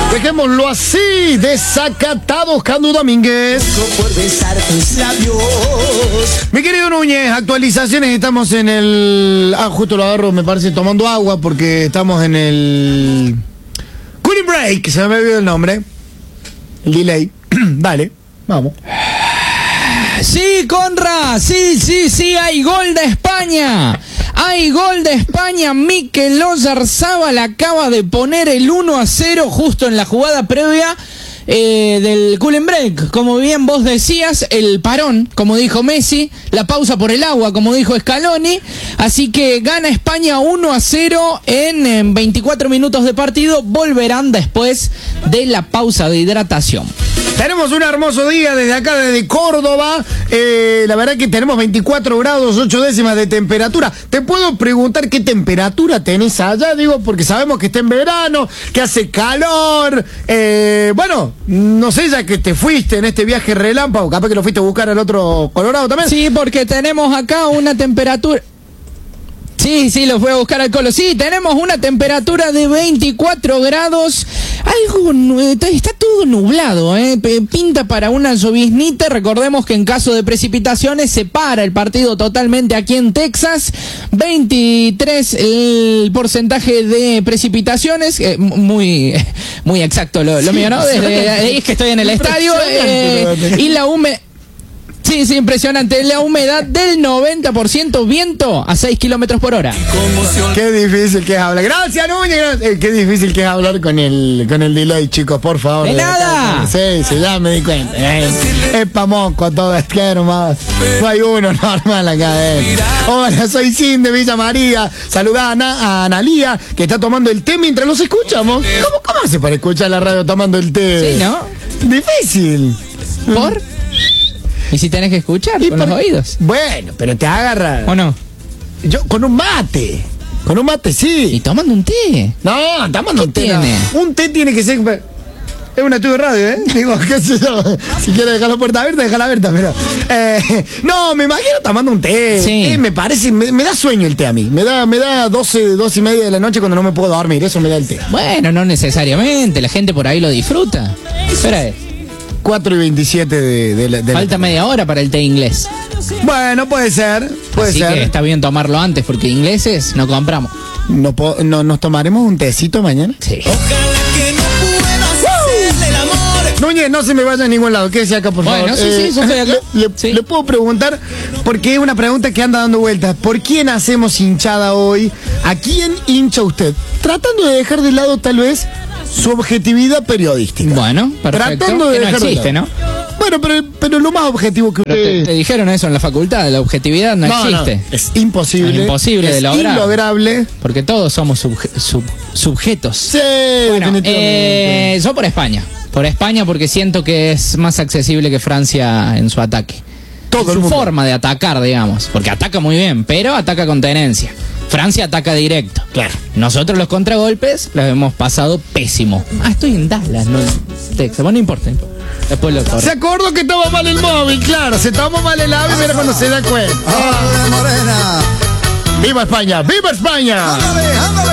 Dejémoslo así, desacatados, Candu Domínguez. Por besar tus labios. Mi querido Núñez, actualizaciones, estamos en el... justo lo agarro, me parece, tomando agua, porque estamos en el... Cooling Break, se me olvidó el nombre. El delay. Dale, vamos. Sí, Conra, sí, hay gol de España. Hay gol de España. Mikel Oyarzabal acaba de poner el 1-0 justo en la jugada previa del Cooling Break. Como bien vos decías, el parón, como dijo Messi, la pausa por el agua, como dijo Scaloni. Así que gana España 1-0 en 24 minutos de partido. Volverán después de la pausa de hidratación. Tenemos un hermoso día desde acá, desde Córdoba. La verdad que tenemos 24 grados, 8 décimas de temperatura. ¿Te puedo preguntar qué temperatura tenés allá? Digo, porque sabemos que está en verano, que hace calor. Bueno, no sé, ya que te fuiste en este viaje relámpago, capaz que lo fuiste a buscar al otro Colorado también. Sí, porque tenemos acá una temperatura... Sí, lo fue a buscar al Colo. Sí, tenemos una temperatura de 24 grados. Está todo nublado, pinta para una lloviznita. Recordemos que en caso de precipitaciones se para el partido totalmente aquí en Texas. 23 el porcentaje de precipitaciones. Muy exacto lo mío, ¿no? Es que estoy en el estadio. Y la humedad... Sí, impresionante. La humedad del 90%, viento a 6 kilómetros por hora. Qué difícil que es hablar. Gracias, Núñez. Qué difícil que es hablar con el delay, chicos, por favor. ¡De nada! Sí, ya me di cuenta. Es pa' moco todo, es que hermoso. No hay uno normal acá. Hola, soy Sin de Villa María. Saludá a Analía, que está tomando el té mientras los escuchamos. ¿Cómo hace para escuchar la radio tomando el té? Sí, ¿no? Difícil. ¿Por? ¿Y si tenés que escuchar con los oídos? Bueno, pero te agarra. ¿O no? Yo, con un mate. Con un mate, sí. ¿Y tomando un té? No, tomando un té. Tiene? No. Un té tiene que ser... Es una estudio de radio, Digo, qué sé yo. Si quieres dejar la puerta abierta, déjala abierta, pero... no, me imagino tomando un té. Sí. Me parece... Me da sueño el té a mí. Me da 12 y media de la noche cuando no me puedo dormir. Eso me da el té. Bueno, no necesariamente. La gente por ahí lo disfruta. Espera. 4:27 de la Falta media hora para el té inglés. Bueno, puede ser. Así que está bien tomarlo antes, porque ingleses no compramos. ¿Nos tomaremos un tecito mañana? Sí. Núñez, no se me vaya a ningún lado. Quédese acá, por favor. Bueno, sí, yo estoy acá. Le puedo preguntar, porque es una pregunta que anda dando vueltas. ¿Por quién hacemos hinchada hoy? ¿A quién hincha usted? Tratando de dejar de lado, tal vez, su objetividad periodística. Bueno, perfecto. Tratando de que no dejar existe, ¿no? Bueno, pero lo más objetivo que usted... Te dijeron eso en la facultad, la objetividad no existe. No, es imposible. Es imposible de lograr. Inlograble. Porque todos somos subjetos. Sí, bueno, definitivamente. yo por España. Por España, porque siento que es más accesible que Francia en su ataque. Todo su forma de atacar, digamos. Porque ataca muy bien, pero ataca con tenencia. Francia ataca directo. Claro. Nosotros los contragolpes los hemos pasado pésimo. Estoy en Dallas, no en Texas. Bueno, no importa. Después lo corro. Se acordó que estaba mal el móvil, claro. Se tomó mal el ave, mira cuando se da cuenta. Morena. ¡Viva España! ¡Viva España! Ándale.